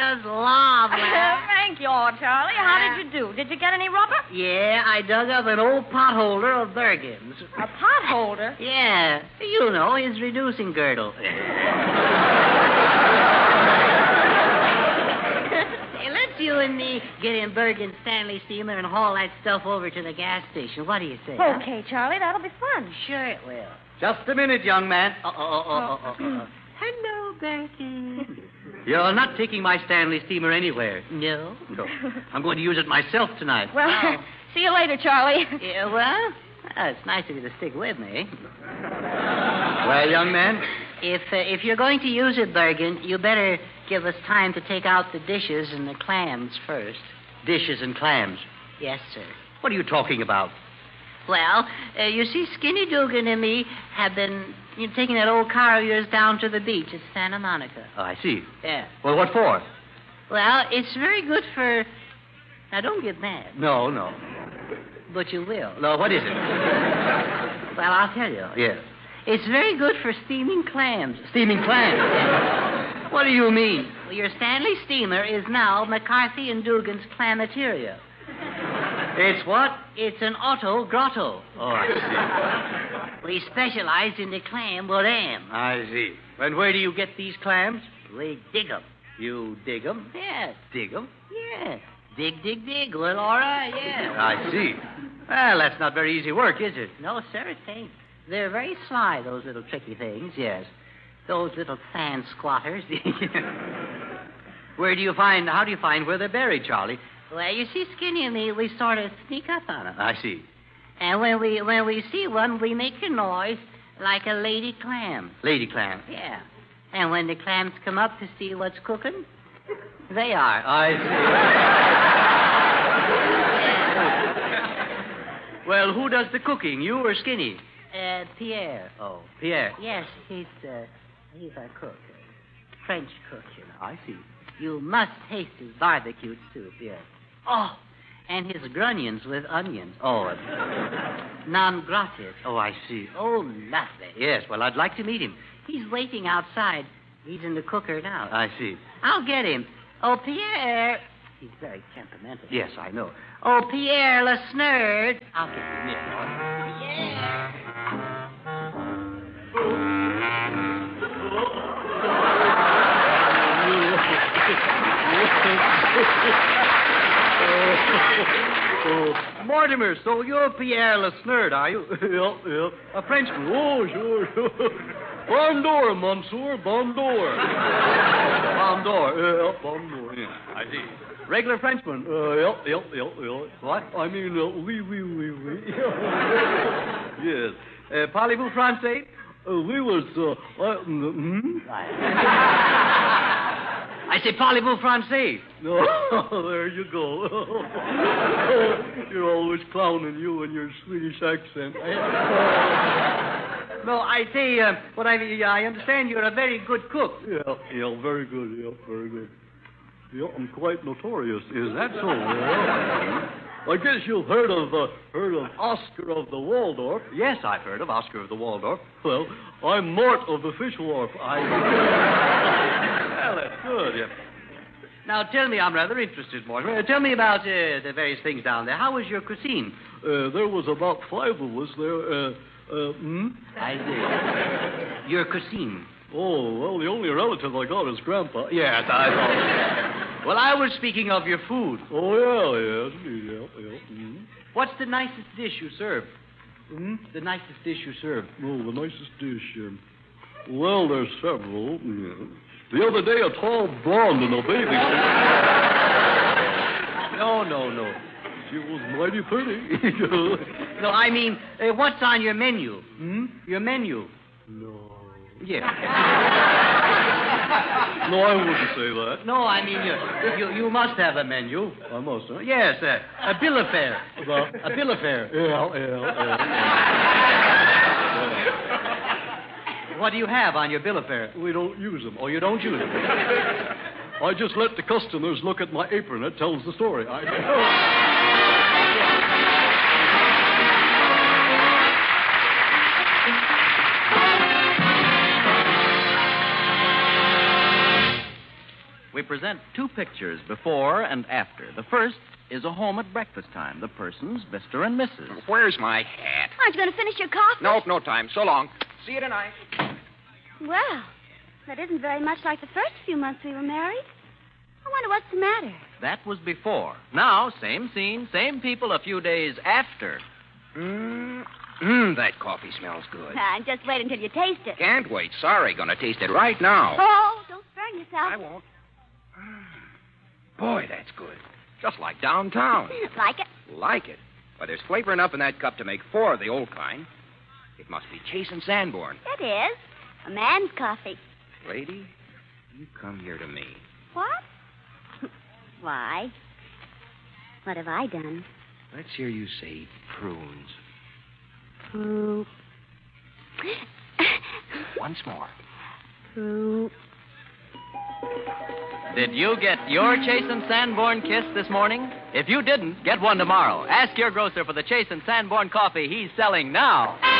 was lovely. Thank you, Charlie. How did you do? Did you get any rubber? Yeah, I dug up an old potholder of Bergen's. A potholder? Yeah, you know, his reducing girdle. Hey, let's you and me get in Bergen's Stanley steamer and haul that stuff over to the gas station. What do you say? Okay, Charlie, that'll be fun. Sure it will. Just a minute, young man. Hello, Bergen. You're not taking my Stanley steamer anywhere. No? No. I'm going to use it myself tonight. Well, see you later, Charlie. Yeah, well, it's nice of you to stick with me. Well, young man? If you're going to use it, Bergen, you better give us time to take out the dishes and the clams first. Dishes and clams. Yes, sir. What are you talking about? Well, you see, Skinny Dugan and me have been taking that old car of yours down to the beach at Santa Monica. Oh, I see. Yeah. Well, what for? Well, it's very good for... Now, don't get mad. No. But you will. No, what is it? Well, I'll tell you. Yes. It's very good for steaming clams. Steaming clams? What do you mean? Well, your Stanley steamer is now McCarthy and Dugan's Clamateria. It's what? It's an auto grotto. Oh, I see. We specialize in the clam boudin. I see. And where do you get these clams? We dig them. You dig them? Yes. Dig them? Yeah. Dig. Well, all right, yeah. I see. Well, that's not very easy work, is it? No, sir, it ain't. They're very sly, those little tricky things, yes. Those little sand squatters. How do you find where they're buried, Charlie? Well, you see, Skinny and me, we sort of sneak up on them. I see. And when we see one, we make a noise like a lady clam. Lady clam? Yeah. And when the clams come up to see what's cooking, they are. I see. Well, who does the cooking, you or Skinny? Pierre. Oh, Pierre. Yes, he's our cook. French cook, you know. I see. You must taste his barbecue soup, yes. Oh, and his grunions with onions. Oh. Non gratis. Oh, I see. Oh, lovely. Yes, well, I'd like to meet him. He's waiting outside. He's in the cooker now. I see. I'll get him. Oh, Pierre. He's very temperamental. Yes, I know. Oh, Pierre Le Snurd. I'll get him. Pierre. Mortimer, so you're Pierre Le Snurd, are you? Yep. A Frenchman. Oh, sure. Bonjour, monsieur. Bonjour. Bonjour. Yeah, I see. Regular Frenchman. Yep. What? I mean, oui. Yes. Parlez-vous français? We was, I say, parlez-vous français? No, there you go. You're always clowning, you and your Swedish accent. No, I say, I understand you're a very good cook. Yeah, very good. Yeah, I'm quite notorious. Is that so? Yeah. I guess you've heard of Oscar of the Waldorf. Yes, I've heard of Oscar of the Waldorf. Well, I'm Mort of the Fish Wharf. Well, that's good. Yeah. Now, tell me, I'm rather interested, Mortimer. Tell me about the various things down there. How was your cuisine? There was about 5 of us there. I see. Your cuisine. Oh, well, the only relative I got is Grandpa. Yes, I thought. Well, I was speaking of your food. Oh, yeah. Mm-hmm. What's the nicest dish you serve? The nicest dish you serve? Oh, the nicest dish. Well, there's several. Yeah. The other day, a tall blonde in a bathing suit. No. She was mighty pretty. No, I mean, what's on your menu? Your menu. No. Yeah. No, I wouldn't say that. No, I mean, you must have a menu. I must, huh? Yes, a bill of fare. A bill of fare. Yeah. What do you have on your bill of fare? We don't use them. Oh, you don't use them? I just let the customers look at my apron. It tells the story. we present two pictures, before and after. The first is a home at breakfast time. The persons, Mr. and Mrs. Where's my hat? Aren't you going to finish your coffee? Nope, no time. So long. See you tonight. Well, that isn't very much like the first few months we were married. I wonder what's the matter. That was before. Now, same scene, same people a few days after. That coffee smells good. Just wait until you taste it. Can't wait. Sorry, gonna taste it right now. Oh, don't burn yourself. I won't. Boy, that's good. Just like downtown. Like it? Like it. Why, there's flavor enough in that cup to make 4 of the old kind. It must be Chase and Sanborn. It is. A man's coffee. Lady, you come here to me. What? Why? What have I done? Let's hear you say prunes. Prune. Once more. Prune. Did you get your Chase and Sanborn kiss this morning? If you didn't, get one tomorrow. Ask your grocer for the Chase and Sanborn coffee he's selling now.